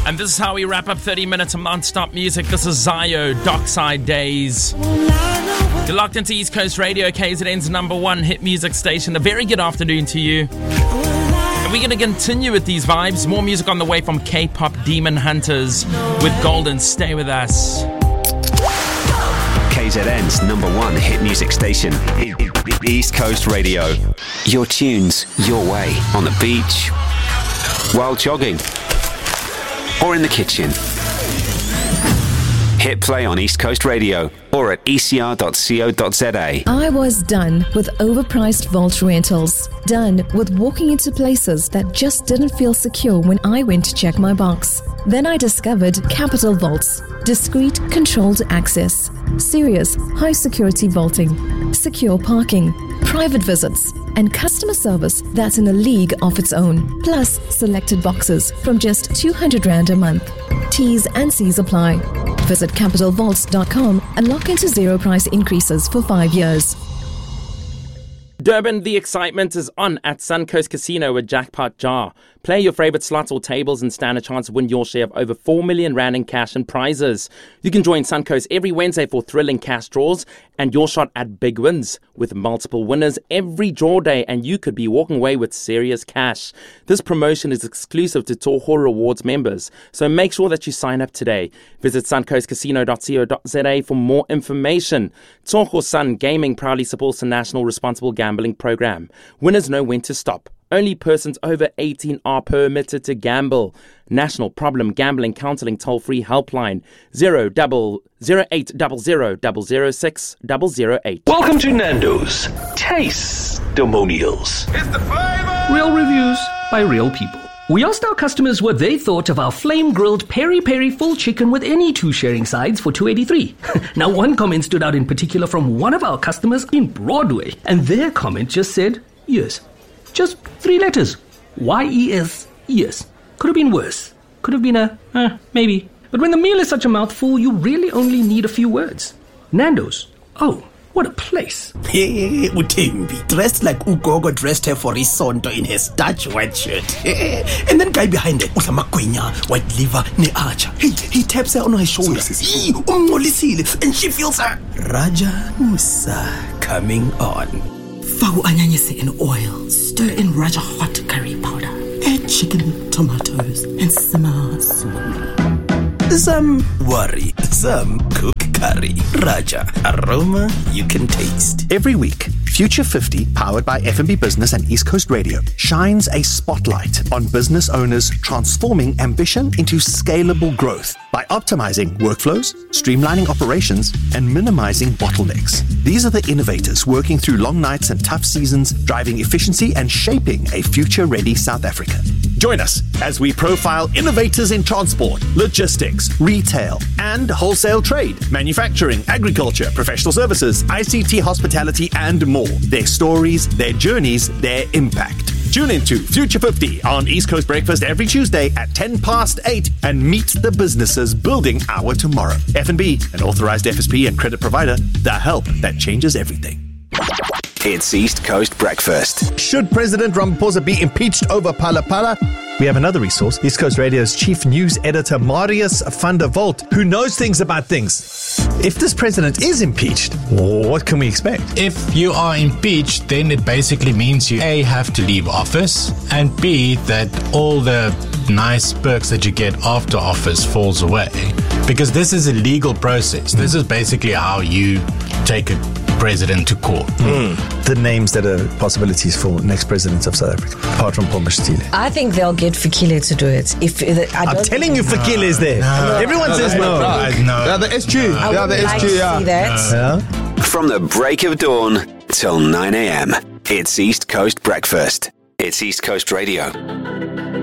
And this is how we wrap up 30 minutes of non-stop music. This is Zio, Dockside Days. You're locked into East Coast Radio, KZN's #1 hit music station. A very good afternoon to you. And we're going to continue with these vibes. More music on the way from K-pop Demon Hunters with Golden. Stay with us. KZN's #1 hit music station, East Coast Radio. Your tunes, your way, on the beach, while jogging, or in the kitchen. Hit play on East Coast Radio or at ecr.co.za. I was done with overpriced vault rentals. Done with walking into places that just didn't feel secure when I went to check my box. Then I discovered Capital Vaults. Discreet, controlled access. Serious, high-security vaulting. Secure parking. Private visits. And customer service that's in a league of its own. Plus, selected boxes from just 200 Rand a month. T's and C's apply. Visit capitalvaults.com and lock into zero price increases for 5 years. Durban, the excitement is on at Suncoast Casino with Jackpot Jar. Play your favorite slots or tables and stand a chance to win your share of over 4 million Rand in cash and prizes. You can join Suncoast every Wednesday for thrilling cash draws and your shot at big wins with multiple winners every draw day, and you could be walking away with serious cash. This promotion is exclusive to Toho Rewards members, so make sure that you sign up today. Visit suncoastcasino.co.za for more information. Toho Sun Gaming proudly supports the National Responsible Gambling Program. Winners know when to stop. Only persons over 18 are permitted to gamble. National Problem Gambling Counselling toll-free helpline 0800 006 008. Welcome to Nando's Taste-Demonials. It's the flavor! Real reviews by real people. We asked our customers what they thought of our flame-grilled peri-peri full chicken with any two sharing sides for $2.83. Now, one comment stood out in particular from one of our customers in Broadway, and their comment just said, yes. Just 3 letters. YES, yes. Could have been worse. Could have been a, maybe. But when the meal is such a mouthful, you really only need a few words. Nando's. Oh, what a place. Hey, Utembi, dressed like Ugogo dressed her for Isonto in her starch white shirt. And then guy behind her, Usamagwenya, white liver, ne archer. He taps her on her shoulder. And she feels her. Raja Musa coming on. Fagu anyanyese in oil, stir in Raja hot curry powder, add chicken, tomatoes, and simmer slowly. Some worry, some cook curry. Raja, aroma you can taste. Every week, Future 50, powered by F&B Business and East Coast Radio, shines a spotlight on business owners transforming ambition into scalable growth by optimizing workflows, streamlining operations, and minimizing bottlenecks. These are the innovators working through long nights and tough seasons, driving efficiency and shaping a future-ready South Africa. Join us as we profile innovators in transport, logistics, retail, and wholesale trade, manufacturing, agriculture, professional services, ICT, hospitality, and more. Their stories, their journeys, their impact. Tune into Future 50 on East Coast Breakfast every Tuesday at 8:10 and meet the businesses building our tomorrow. F&B, an authorized FSP and credit provider, the help that changes everything. It's East Coast Breakfast. Should President Ramaphosa be impeached over Phala Phala? We have another resource, East Coast Radio's chief news editor, Marius van der Walt, who knows things about things. If this president is impeached, what can we expect? If you are impeached, then it basically means you A, have to leave office, and B, that all the nice perks that you get after office falls away. Because this is a legal process. This is basically how you take a president to court. The names that are possibilities for next president of South Africa, apart from Pomashitile. I think they'll get Fikile to do it. I'm telling you, Fikile is there. Everyone says no. No. The SG. I would like to see that. From the break of dawn till 9 a.m., it's East Coast Breakfast. It's East Coast Radio.